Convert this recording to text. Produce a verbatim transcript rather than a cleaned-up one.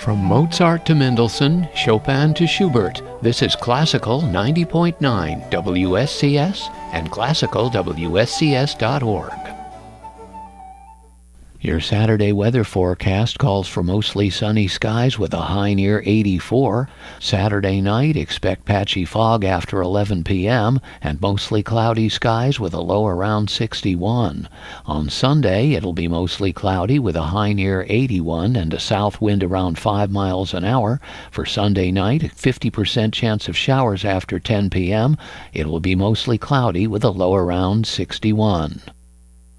From Mozart to Mendelssohn, Chopin to Schubert, this is Classical ninety point nine W S C S and classical W S C S dot org. Your Saturday weather forecast calls for mostly sunny skies with a high near eighty-four. Saturday night, expect patchy fog after eleven p.m. and mostly cloudy skies with a low around sixty-one. On Sunday, it'll be mostly cloudy with a high near eighty-one and a south wind around five miles an hour. For Sunday night, a fifty percent chance of showers after ten p.m. It will be mostly cloudy with a low around sixty-one.